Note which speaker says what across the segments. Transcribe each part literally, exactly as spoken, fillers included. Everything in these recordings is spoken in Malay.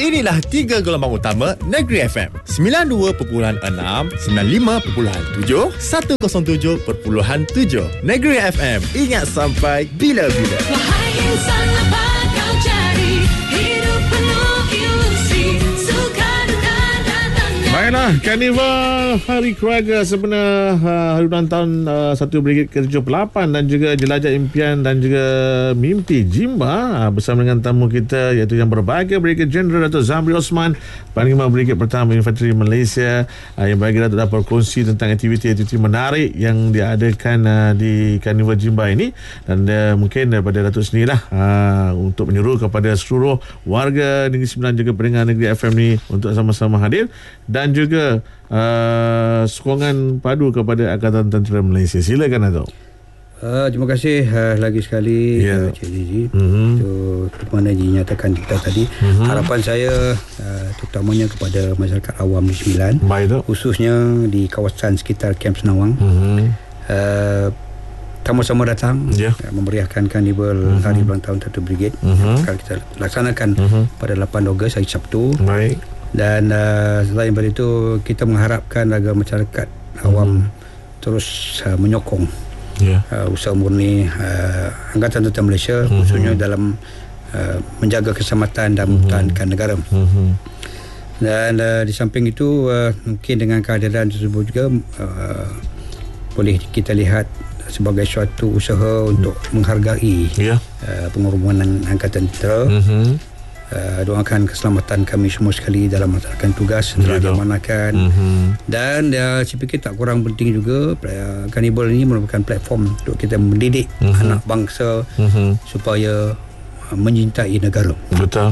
Speaker 1: Inilah tiga gelombang utama Negeri F M. sembilan puluh dua perpuluhan enam, sembilan puluh lima perpuluhan tujuh, seratus tujuh perpuluhan tujuh. Negeri F M. Ingat sampai bila-bila.
Speaker 2: Wahai insan, apa kau cari? Hidup penuh ilusi, suka duka datangnya.
Speaker 3: Baiklah, Karnival Hari Keluarga sebenar uh, hari ulang tahun uh, satu Brigade ke tujuh puluh lapan dan juga Jelajah Impian dan juga Mimpi Jimba uh, bersama dengan tamu kita iaitu yang berbahagia Brigadier Jeneral Dato' Zamri Osman, Panglima Brigade Pertama Infanteri Malaysia, uh, yang berbahagia Dato' dapat berkongsi tentang aktiviti-aktiviti menarik yang diadakan uh, di Karnival Jimba ini. Dan uh, mungkin daripada Dato' sendirilah uh, untuk menyuruh kepada seluruh warga Negeri Sembilan juga pendengar Negeri F M ni untuk sama-sama hadir dan juga uh, sokongan padu kepada Angkatan Tentera Malaysia. Silakan Dato'.
Speaker 4: Uh, terima kasih uh, lagi sekali yeah. uh, Cik Zizi mm-hmm. untuk mana dinyatakan kita tadi. Mm-hmm. Harapan saya uh, terutamanya kepada masyarakat awam di Sembilan,
Speaker 3: baik,
Speaker 4: khususnya di kawasan sekitar Kem Senawang, mm-hmm. uh, sama-sama datang yeah. uh, memeriahkan Karnival mm-hmm. Hari Ulang Tahun satu Brigade mm-hmm. akan kita laksanakan mm-hmm. pada lapan Ogos hari Sabtu.
Speaker 3: Baik.
Speaker 4: Dan uh, selain daripada itu, kita mengharapkan agar masyarakat awam mm-hmm. terus uh, menyokong yeah. uh, usaha murni uh, Angkatan Tentera Malaysia, mm-hmm. khususnya dalam uh, menjaga keselamatan dan mempertahankan mm-hmm. negara. Mm-hmm. Dan uh, di samping itu, uh, mungkin dengan kehadiran tersebut juga uh, boleh kita lihat sebagai suatu usaha untuk menghargai yeah. uh, pengorbanan Angkatan Tentera. Mm-hmm. Uh, doakan keselamatan kami semua sekali dalam melaksanakan tugas setelah diamanakan. Mm-hmm. Dan uh, saya fikir tak kurang penting juga, uh, Karnival ini merupakan platform untuk kita mendidik mm-hmm. anak bangsa mm-hmm. supaya uh, mencintai negara.
Speaker 3: Betul.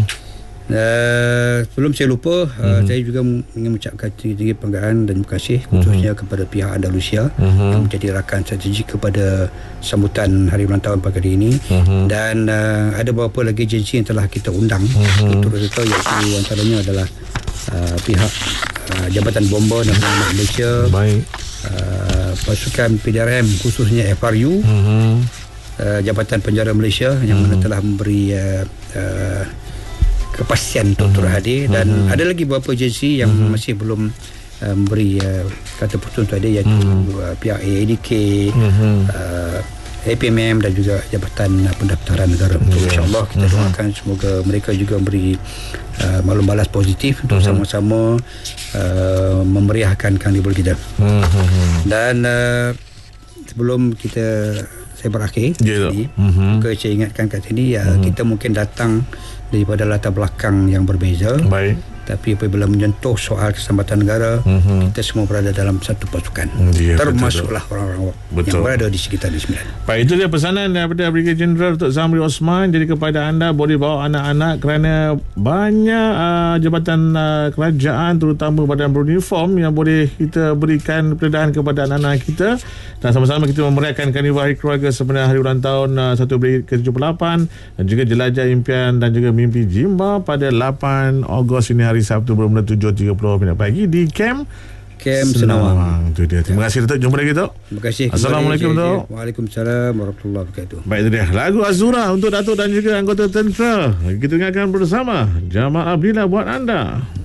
Speaker 4: Uh, sebelum saya lupa, uh, mm-hmm. saya juga ingin mengucapkan tinggi-tinggi penghargaan dan terima kasih khususnya mm-hmm. kepada pihak Andalusia mm-hmm. yang menjadi rakan strategik kepada sambutan hari ulang tahun pagi hari ini. Mm-hmm. Dan uh, ada beberapa lagi agensi yang telah kita undang mm-hmm. untuk serta, iaitu antaranya adalah uh, pihak uh, Jabatan Bomba dan Penyelamat Malaysia, baik, uh, pasukan P D R M khususnya F R U, mm-hmm. uh, Jabatan Penjara Malaysia yang mm-hmm. mana telah memberi uh, uh, kepastian untuk turut hadir. Dan uh-huh. ada lagi beberapa agensi yang uh-huh. masih belum uh, memberi uh, kata putus untuk hadir, iaitu uh-huh. uh, pihak A I D K, uh-huh. uh, A P M M dan juga Jabatan uh, Pendaftaran Negara. uh-huh. InsyaAllah kita uh-huh. doakan semoga mereka juga memberi uh, maklum balas positif untuk uh-huh. sama-sama uh, memeriahkan Karnival kita. uh-huh. Dan uh, sebelum kita saya berakhir yeah. tadi, uh-huh. maka saya ingatkan kat sini, uh, uh-huh. kita mungkin datang daripada latar belakang yang berbeza. Baik. Tapi apabila menyentuh soal keselamatan negara, mm-hmm. kita semua berada dalam satu pasukan. Ya, termasuklah betul, orang-orang betul. yang berada di sekitar di Sembilan.
Speaker 3: Baik, itu dia pesanan daripada Brigadier Jeneral Dato' Zamri Osman. Jadi kepada anda, boleh bawa anak-anak kerana banyak uh, jabatan uh, kerajaan, terutama badan beruniform, yang boleh kita berikan pendedahan kepada anak-anak kita. Dan sama-sama kita memeriahkan Karnival Hari Keluarga sebenarnya hari ulang tahun uh, satu Brigade ke tujuh puluh lapan dan juga Jelajah Impian dan juga Mimpi Jimba pada lapan Ogos ini, hari Sabtu bermula tujuh tiga puluh minit pagi di Kem
Speaker 4: Kem Senawang.
Speaker 3: Itu dia. Terima kasih Datuk. Jumpa lagi Datuk.
Speaker 4: Terima kasih.
Speaker 3: Assalamualaikum Datuk.
Speaker 4: Waalaikumsalam warahmatullahi wabarakatuh.
Speaker 3: Baik, itu dia lagu Azura untuk Datuk dan juga anggota tentera. Kita dengarkan bersama. Jamal Abdillah buat anda.